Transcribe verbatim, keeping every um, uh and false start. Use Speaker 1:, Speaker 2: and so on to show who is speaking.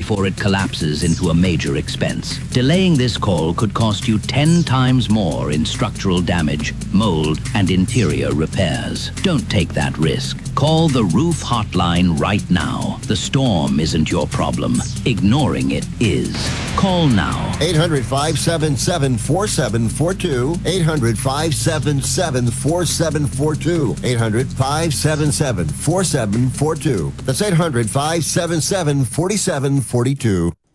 Speaker 1: before it collapses into a major expense. Delaying this call could cost you ten times more in structural damage, mold, and interior repairs. Don't take that risk. Call the Roof Hotline right now. The storm isn't your problem. Ignoring it is. Call now.
Speaker 2: eight hundred, five seven seven, four seven four two. eight hundred, five seven seven, four seven four two. eight hundred, five seven seven, four seven four two. That's eight hundred, five seven seven, four seven four two.